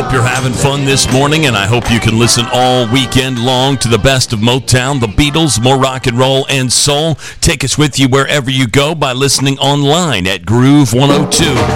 hope you're having fun this morning, and I hope you can listen all weekend long to the best of Motown, the Beatles, more rock and roll and soul. Take us with you wherever you go by listening online at Groove 102.